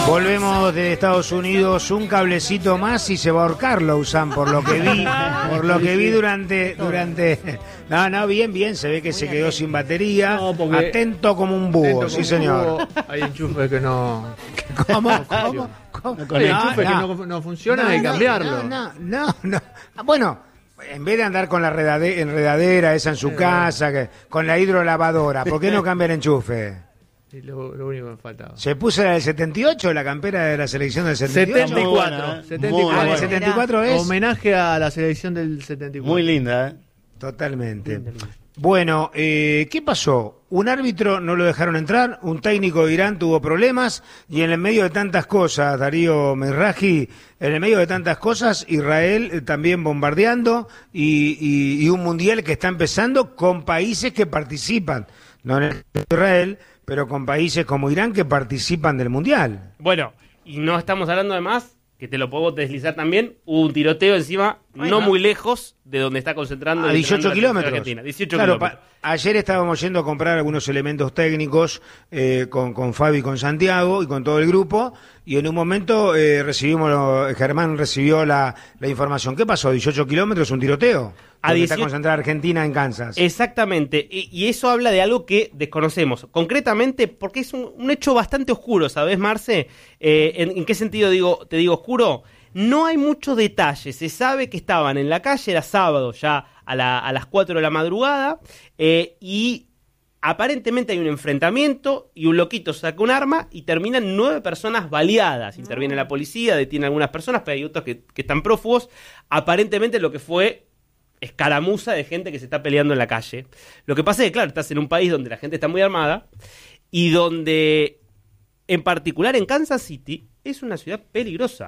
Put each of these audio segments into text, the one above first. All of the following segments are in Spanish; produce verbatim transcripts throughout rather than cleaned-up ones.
Volvemos de Estados Unidos, un cablecito más y se va a ahorcar Lozán, por lo que vi, por lo que vi durante, durante, no, no, bien, bien, se ve que se quedó sin batería, No, porque- atento como un búho, sí señor. Hay enchufes que no... ¿Cómo? No, ¿Cómo? ¿Cómo? Con enchufes No, que no. no, no funcionan, No, hay que no, cambiarlo. No, no, no, no. Bueno, en vez de andar con la redade- enredadera esa en su casa, que, con la hidrolavadora, ¿por qué no cambia el enchufe? Es lo, lo único que me faltaba. ¿Se puso la del setenta y ocho, la campera de la selección del setenta y ocho? setenta y cuatro. Muy buena, ¿eh? setenta y Muy cuatro. Ah, ¿el buena. setenta y cuatro es? Homenaje a la selección del setenta y cuatro. Muy linda, ¿eh? Totalmente. Bueno, eh, ¿qué pasó? Un árbitro no lo dejaron entrar, un técnico de Irán tuvo problemas y en el medio de tantas cosas, Darío Merraji, en el medio de tantas cosas, Israel eh, también bombardeando y, y, y un mundial que está empezando con países que participan, no en el Israel, pero con países como Irán que participan del mundial. Bueno, y no estamos hablando de más, que te lo puedo deslizar también, hubo un tiroteo encima, Ay, no no. muy lejos de donde está concentrando A el dieciocho entrenamiento de la kilómetros. Argentina. dieciocho Claro, kilómetros. pa- ayer estábamos yendo a comprar algunos elementos técnicos eh, con, con Fabi y con Santiago y con todo el grupo, y en un momento eh, recibimos, lo- Germán recibió la, la información. ¿Qué pasó? ¿dieciocho kilómetros? ¿Un tiroteo? A Donde está dieciocho concentrada Argentina en Kansas. Exactamente, y, y eso habla de algo que desconocemos, concretamente porque es un, un hecho bastante oscuro, ¿sabes, Marce? Eh, ¿en, en qué sentido digo, te digo oscuro? No hay muchos detalles, se sabe que estaban en la calle, era sábado ya a, la- a las cuatro de la madrugada, eh, y aparentemente hay un enfrentamiento y un loquito saca un arma y terminan nueve personas baleadas. Interviene la policía, detiene a algunas personas, pero hay otros que, que están prófugos. Aparentemente lo que fue escaramuza de gente que se está peleando en la calle. Lo que pasa es que, claro, estás en un país donde la gente está muy armada y donde, en particular en Kansas City, es una ciudad peligrosa.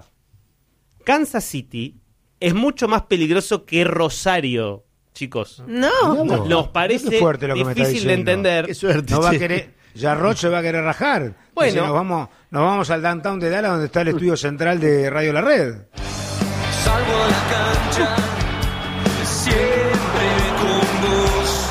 Kansas City es mucho más peligroso que Rosario, chicos. No. No, Nos parece qué fuerte lo que me está difícil de diciendo. entender. Qué suerte. No va a che. querer, Jarrot se va a querer rajar. Bueno. Dice, nos vamos, nos vamos al downtown de Dallas donde está el estudio central de Radio La Red. Salgo a la cancha, siempre con vos.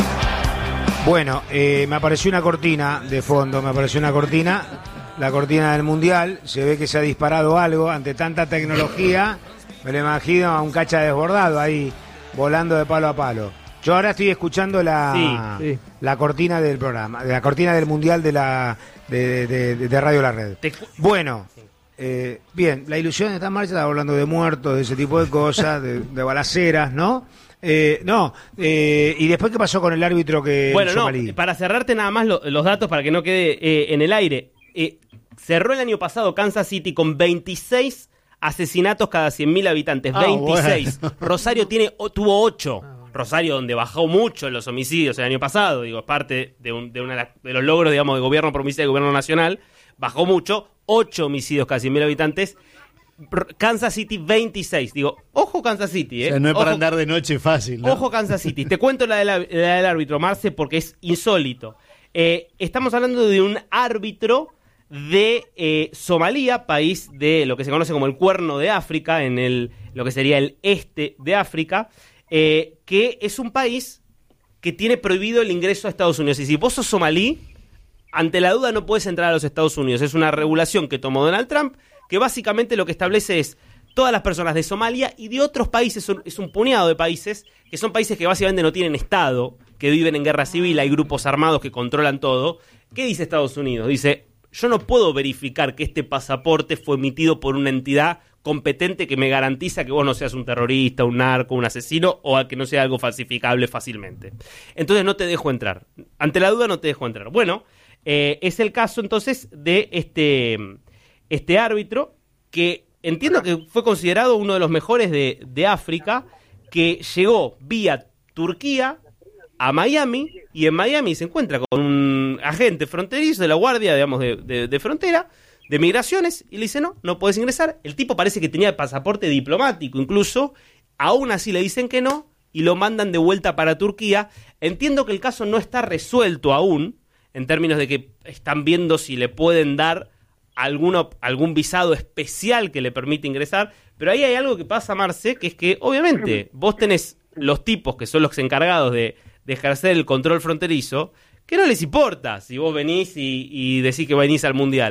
Bueno, eh, me apareció una cortina de fondo, me apareció una cortina, la cortina del Mundial, se ve que se ha disparado algo ante tanta tecnología, me lo imagino a un cacha desbordado ahí, volando de palo a palo. Yo ahora estoy escuchando la, Sí, sí. la cortina del programa, la cortina del Mundial de la de, de- de- de Radio La Red. Te cu- Bueno, eh, bien, la ilusión está en marcha, estaba hablando de muertos, de ese tipo de cosas, de, de balaceras, ¿no? Eh, no, eh, ¿y después qué pasó con el árbitro que Bueno, el no, somalí? para cerrarte nada más lo- los datos para que no quede eh, en el aire. Eh, cerró el año pasado Kansas City con veintiséis asesinatos cada cien mil habitantes. Ah, veintiséis. bueno. Rosario tiene o- tuvo ocho. Rosario, donde bajó mucho los homicidios el año pasado, digo, es parte de, un, de, una, de las- de los logros, digamos, de gobierno provincial y gobierno nacional, bajó mucho, ocho homicidios cada cien mil habitantes. R- Kansas City, veintiséis. Digo, ojo Kansas City, O ¿eh? sea, no es para Ojo- andar de noche fácil, ¿no? Ojo Kansas City. Te cuento la, de la, la del árbitro, Marce, porque es insólito. Eh, estamos hablando de un árbitro de eh, Somalia, país de lo que se conoce como el Cuerno de África, en el lo que sería el este de África, eh, que es un país que tiene prohibido el ingreso a Estados Unidos. Y si vos sos somalí, ante la duda no puedes entrar a los Estados Unidos. Es una regulación que tomó Donald Trump, que básicamente lo que establece es todas las personas de Somalia y de otros países, son- es un puñado de países, que son países que básicamente no tienen Estado, que viven en guerra civil, hay grupos armados que controlan todo. ¿Qué dice Estados Unidos? Dice, yo no puedo verificar que este pasaporte fue emitido por una entidad competente que me garantiza que vos no seas un terrorista, un narco, un asesino o a que no sea algo falsificable fácilmente. Entonces no te dejo entrar. Ante la duda no te dejo entrar. Bueno, eh, es el caso entonces de este, este árbitro que entiendo que fue considerado uno de los mejores de, de África, que llegó vía Turquía a Miami y en Miami se encuentra con un agente fronterizo de la guardia, digamos, de, de, de frontera, de migraciones, y le dice, no, no puedes ingresar. El tipo parece que tenía pasaporte diplomático incluso, aún así le dicen que no, y lo mandan de vuelta para Turquía. Entiendo que el caso no está resuelto aún, en términos de que están viendo si le pueden dar alguno, algún visado especial que le permite ingresar, pero ahí hay algo que pasa, Marce, que es que, obviamente, vos tenés los tipos que son los encargados de, de ejercer el control fronterizo, que no les importa si vos venís y, y decís que venís al Mundial.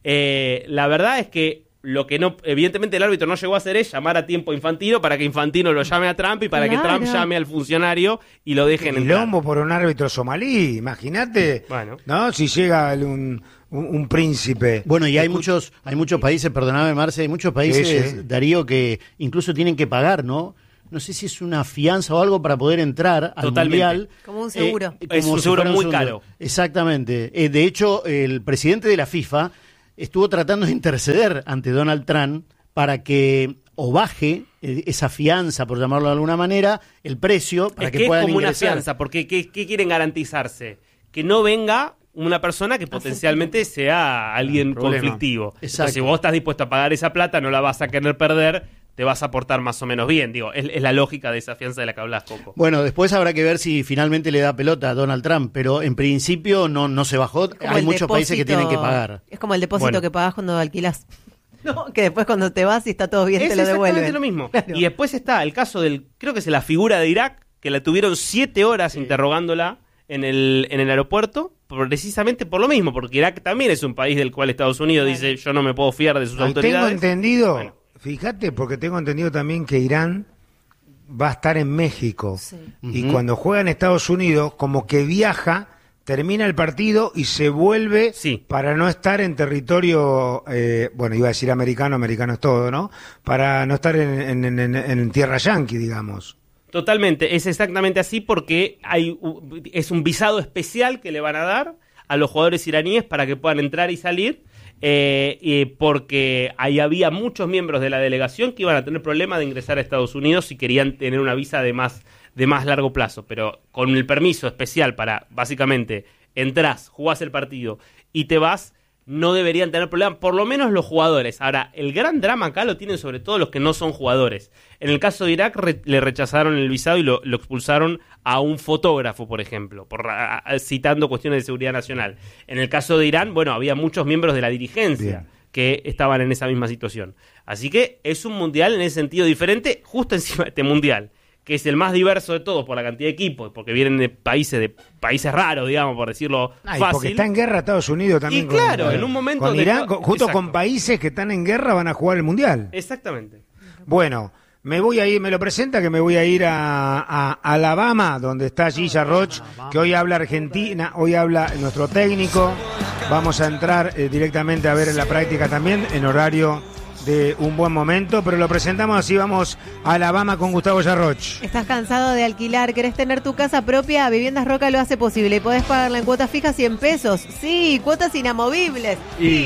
Eh, la verdad es que lo que no, evidentemente el árbitro no llegó a hacer es llamar a tiempo a Infantino para que Infantino lo llame a Trump y para Claro. que Trump llame al funcionario y lo dejen entrar. Quilombo por un árbitro somalí, imagínate, Bueno. ¿no? Si llega el- un, un, un príncipe. Bueno, y hay Escu- muchos, hay muchos países, perdóname Marce, hay muchos países, Sí, sí. Darío, que incluso tienen que pagar, ¿no? No sé si es una fianza o algo para poder entrar al Totalmente. Mundial. Como un seguro. Eh, Es como un si seguro fuera muy segundo. caro. Exactamente. Eh, de hecho, el presidente de la FIFA estuvo tratando de interceder ante Donald Trump para que o baje eh, esa fianza, por llamarlo de alguna manera, el precio para Es que, que es puedan como una ingresar. fianza, porque ¿qué, qué quieren garantizarse? Que no venga una persona que potencialmente sea alguien Problema. conflictivo. Exacto. Entonces, si vos estás dispuesto a pagar esa plata, no la vas a querer perder, te vas a portar más o menos bien. Digo, es, es la lógica de esa fianza de la que hablas, Coco. Bueno, después habrá que ver si finalmente le da pelota a Donald Trump, pero en principio no, no se bajó. Como Hay el muchos países que depósito- tienen que pagar. Es como el depósito Bueno. que pagás cuando alquilás. No, que después cuando te vas y está todo bien Es te lo exactamente devuelven. lo mismo. Claro. Y después está el caso del, creo que es la figura de Irak, que la tuvieron siete horas interrogándola en el, en el aeropuerto, precisamente por lo mismo, porque Irak también es un país del cual Estados Unidos dice, yo no me puedo fiar de sus Ay, tengo autoridades. entendido, Bueno. fíjate, porque tengo entendido también que Irán va a estar en México. Sí. Y Ujú. cuando juega en Estados Unidos, como que viaja, termina el partido y se vuelve Sí. para no estar en territorio, eh, bueno, iba a decir americano, americano es todo, ¿no? Para no estar en, en- en- en- en tierra yanqui, digamos. Totalmente, es exactamente así porque hay u- es un visado especial que le van a dar a los jugadores iraníes para que puedan entrar y salir, eh, y porque ahí había muchos miembros de la delegación que iban a tener problemas de ingresar a Estados Unidos si querían tener una visa de más, de más largo plazo, pero con el permiso especial para, básicamente, entrás, jugás el partido y te vas, no deberían tener problemas, por lo menos los jugadores. Ahora, el gran drama acá lo tienen sobre todo los que no son jugadores. En el caso de Irak re- le rechazaron el visado y lo, lo expulsaron a un fotógrafo, por ejemplo, por, a- a- citando cuestiones de seguridad nacional. En el caso de Irán, bueno, había muchos miembros de la dirigencia Bien. que estaban en esa misma situación. Así que es un mundial en ese sentido diferente, justo encima de este mundial, que es el más diverso de todos por la cantidad de equipos, porque vienen de países de países raros, digamos, por decirlo Ah, y fácil. porque está en guerra Estados Unidos también. Y con- claro, con- en un momento con de- Irán, con- junto Exacto. con países que están en guerra van a jugar el Mundial. Exactamente. Bueno, me voy a ir, me lo presenta que me voy a ir a, a Alabama, donde está Gilla Roch, que hoy habla Argentina, hoy habla nuestro técnico. Vamos a entrar eh, directamente a ver en la práctica también, en horario de un buen momento, pero lo presentamos así, vamos a Alabama con Gustavo Yarroch. ¿Estás cansado de alquilar? ¿Querés tener tu casa propia? Viviendas Roca lo hace posible y podés pagarla en cuotas fijas cien pesos. Sí, cuotas inamovibles.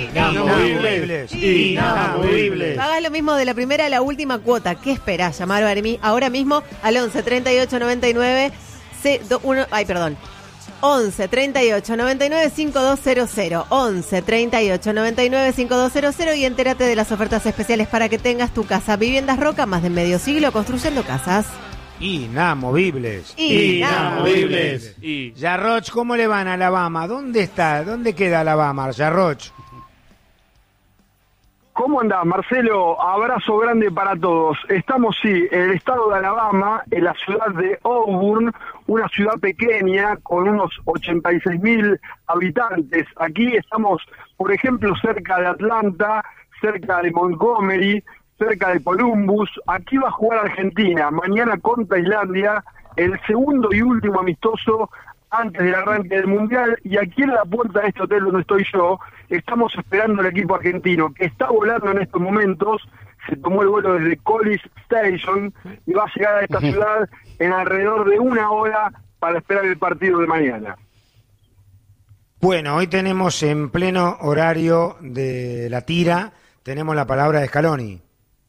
Inamovibles, inamovibles. Pagás lo mismo de la primera a la última cuota. ¿Qué esperás? Llamar a mí ahora mismo al once treinta y ocho noventa y nueve C uno, ay, perdón. once treinta y ocho noventa y nueve cincuenta y dos cero cero. once treinta y ocho noventa y nueve cincuenta y dos cero cero y entérate de las ofertas especiales para que tengas tu casa. Viviendas Roca, más de medio siglo construyendo casas. Inamovibles. Inamovibles. Y Yarroch, ¿cómo le van a Alabama? ¿Dónde está? ¿Dónde queda Alabama, Yarroch? ¿Cómo andás, Marcelo? Abrazo grande para todos. Estamos, sí, en el estado de Alabama, en la ciudad de Auburn, una ciudad pequeña con unos ochenta y seis mil habitantes. Aquí estamos, por ejemplo, cerca de Atlanta, cerca de Montgomery, cerca de Columbus. Aquí va a jugar Argentina, mañana con Tailandia, el segundo y último amistoso antes del arranque del Mundial, y aquí en la puerta de este hotel donde estoy yo, estamos esperando al equipo argentino, que está volando en estos momentos. Se tomó el vuelo desde College Station y va a llegar a esta ciudad en alrededor de una hora para esperar el partido de mañana. Bueno, hoy tenemos en pleno horario de la tira, tenemos la palabra de Scaloni.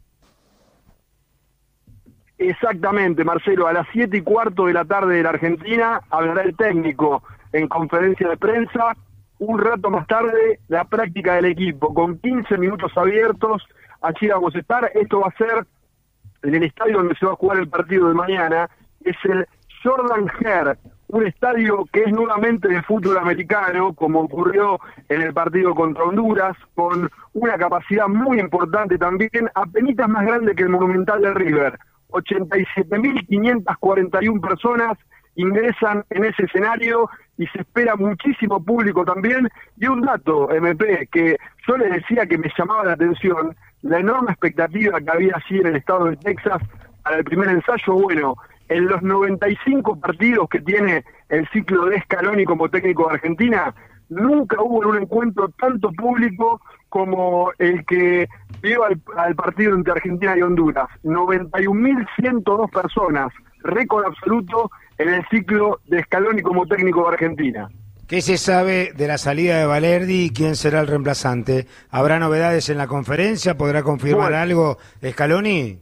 Exactamente, Marcelo, a las siete y cuarto de la tarde de la Argentina hablará el técnico en conferencia de prensa. Un rato más tarde, la práctica del equipo, con quince minutos abiertos. Allí vamos a estar. Esto va a ser en el estadio donde se va a jugar el partido de mañana. Es el Jordan Hare, un estadio que es nuevamente de fútbol americano, como ocurrió en el partido contra Honduras, con una capacidad muy importante también, apenitas más grande que el Monumental de River. ochenta y siete mil quinientas cuarenta y una personas ingresan en ese escenario y se espera muchísimo público también. Y un dato, M P, que yo les decía que me llamaba la atención, la enorme expectativa que había allí en el estado de Texas para el primer ensayo. Bueno, en los noventa y cinco partidos que tiene el ciclo de Scaloni como técnico de Argentina, nunca hubo en un encuentro tanto público como el que vio al, al partido entre Argentina y Honduras. noventa y un mil ciento dos personas, récord absoluto en el ciclo de Scaloni como técnico de Argentina. ¿Qué se sabe de la salida de Valerdi y quién será el reemplazante? ¿Habrá novedades en la conferencia? ¿Podrá confirmar Bueno, algo Scaloni?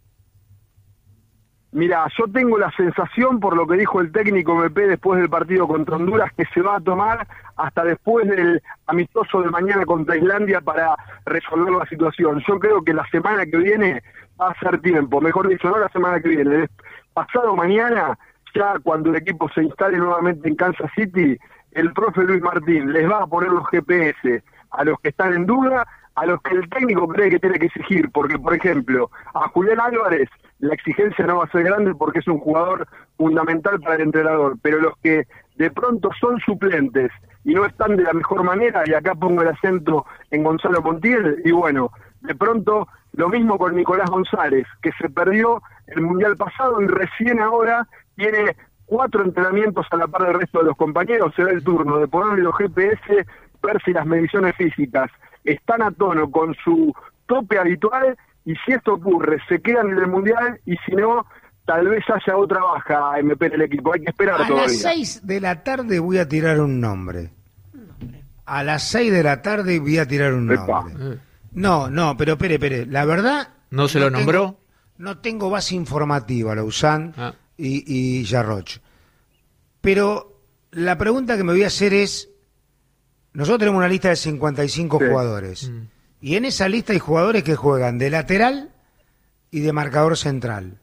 Mira, yo tengo la sensación, por lo que dijo el técnico M P después del partido contra Honduras, que se va a tomar hasta después del amistoso de mañana contra Islandia para resolver la situación. Yo creo que la semana que viene va a ser tiempo, mejor dicho, no la semana que viene, pasado mañana, ya cuando el equipo se instale nuevamente en Kansas City, el profe Luis Martín les va a poner los G P S a los que están en duda, a los que el técnico cree que tiene que exigir, porque, por ejemplo, a Julián Álvarez la exigencia no va a ser grande porque es un jugador fundamental para el entrenador, pero los que de pronto son suplentes y no están de la mejor manera, y acá pongo el acento en Gonzalo Montiel, y bueno, de pronto lo mismo con Nicolás González, que se perdió el Mundial pasado y recién ahora tiene cuatro entrenamientos a la par del resto de los compañeros. Será el turno de ponerle los G P S, ver si las mediciones físicas están a tono con su tope habitual, y si esto ocurre, se quedan en el Mundial, y si no, tal vez haya otra baja M P en el equipo. Hay que esperar A todavía. las seis de la tarde voy a tirar un nombre. A las seis de la tarde voy a tirar un Epa. nombre. No, no, pero espere, espere. La verdad... ¿No se lo tengo- nombró? no tengo base informativa, Lausanne Ah. y, y Jarroch. Pero la pregunta que me voy a hacer es... Nosotros tenemos una lista de cincuenta y cinco Sí. jugadores. Y en esa lista hay jugadores que juegan de lateral y de marcador central.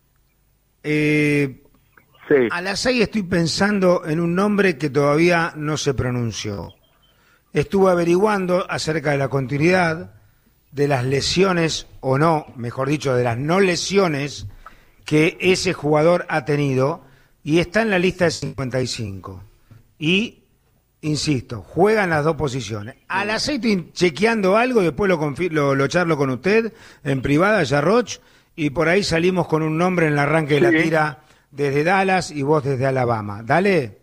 Eh, Sí. a las seis estoy pensando en un nombre que todavía no se pronunció. Estuve averiguando acerca de la continuidad, de las lesiones o no, mejor dicho, de las no lesiones que ese jugador ha tenido, y está en la lista de cincuenta y cinco. Y, insisto, juegan las dos posiciones. A las seis estoy chequeando algo, después lo, confi- lo, lo charlo con usted en privada, Jarroch, y por ahí salimos con un nombre en el arranque de la Sí. tira desde Dallas y vos desde Alabama. Dale.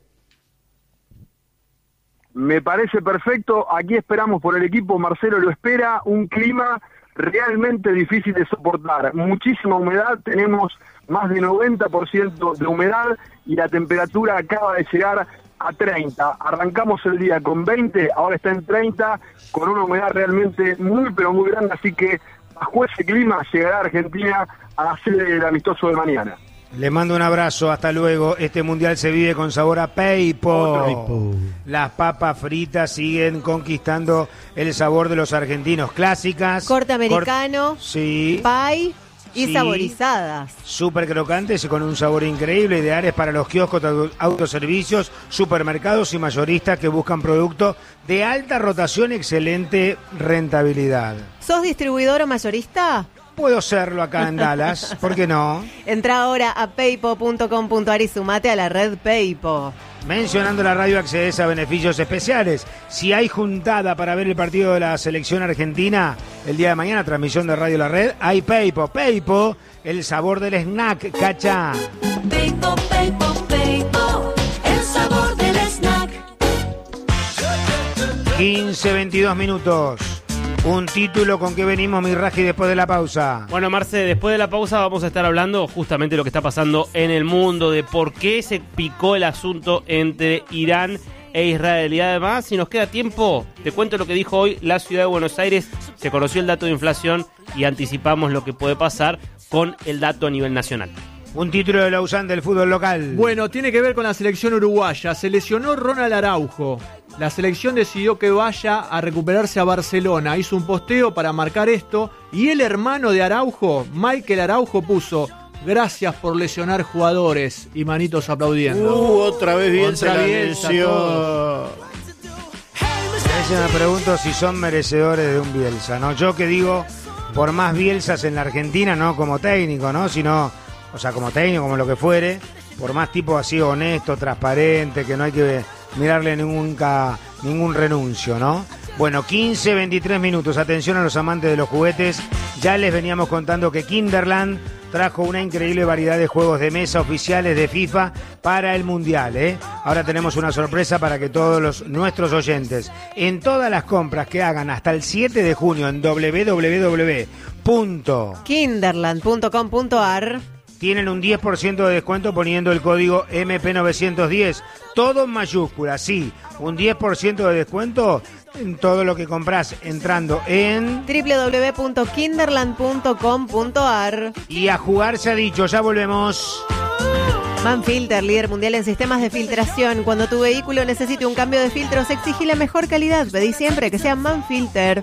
Me parece perfecto. Aquí esperamos por el equipo. Marcelo lo espera. Un clima realmente difícil de soportar. Muchísima humedad. Tenemos más de noventa por ciento de humedad y la temperatura acaba de llegar a treinta. Arrancamos el día con veinte, ahora está en treinta, con una humedad realmente muy, pero muy grande. Así que bajo ese clima llegará Argentina a la sede del amistoso de mañana. Le mando un abrazo, hasta luego. Este mundial se vive con sabor a Peipo. Otro. Las papas fritas siguen conquistando el sabor de los argentinos. Clásicas. Corte americano, Cort- sí. pie y Sí. saborizadas. Súper crocantes y con un sabor increíble, ideales para los kioscos de auto- autoservicios, supermercados y mayoristas que buscan productos de alta rotación y excelente rentabilidad. ¿Sos distribuidor o mayorista? Puedo serlo acá en Dallas, ¿por qué no? Entra ahora a paypo punto com punto ar y sumate a la red Paypo. Mencionando la radio accedes a beneficios especiales. Si hay juntada para ver el partido de la selección argentina el día de mañana, transmisión de Radio La Red, hay Peipo. Peipo, el sabor del snack, cacha. Peipo, Peipo, Peipo, el sabor del snack. quince veintidós minutos. Un título con que venimos, mi Raji, después de la pausa. Bueno, Marce, después de la pausa vamos a estar hablando justamente de lo que está pasando en el mundo, de por qué se picó el asunto entre Irán e Israel. Y además, si nos queda tiempo, te cuento lo que dijo hoy la ciudad de Buenos Aires. Se conoció el dato de inflación y anticipamos lo que puede pasar con el dato a nivel nacional. Un título de Lausanne del fútbol local. Bueno, tiene que ver con la selección uruguaya. Se lesionó Ronald Araujo. La selección decidió que vaya a recuperarse a Barcelona. Hizo un posteo para marcar esto. Y el hermano de Araujo, Michael Araujo, puso: gracias por lesionar jugadores. Y manitos aplaudiendo. Uh, otra vez Bielsa Otra la Bielsa, anunció. todo. A veces me pregunto si son merecedores de un Bielsa, ¿no? Yo que digo, por más Bielsas en la Argentina, no como técnico, ¿no? Sino, o sea, como técnico, como lo que fuere, por más tipo así honesto, transparente, que no hay que mirarle nunca ningún renuncio, ¿no? Bueno, quince, veintitrés minutos. Atención a los amantes de los juguetes. Ya les veníamos contando que Kinderland trajo una increíble variedad de juegos de mesa oficiales de FIFA para el Mundial, ¿eh? Ahora tenemos una sorpresa para que todos los, nuestros oyentes, en todas las compras que hagan hasta el siete de junio en doble u doble u doble u punto kinderland punto com punto a r, tienen un diez por ciento de descuento poniendo el código M P novecientos diez. Todo en mayúsculas, sí. Un diez por ciento de descuento en todo lo que compras entrando en doble u doble u doble u punto kinderland punto com punto a r. Y a jugar se ha dicho, ya volvemos. Manfilter, líder mundial en sistemas de filtración. Cuando tu vehículo necesite un cambio de filtros, exigí la mejor calidad. Pedí siempre que sea Manfilter.